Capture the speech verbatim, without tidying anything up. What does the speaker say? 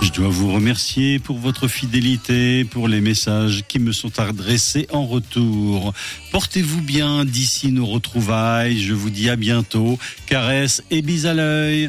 Je dois vous remercier pour votre fidélité, pour les messages qui me sont adressés en retour. Portez-vous bien d'ici nos retrouvailles. Je vous dis à bientôt. Caresses et bises à l'œil.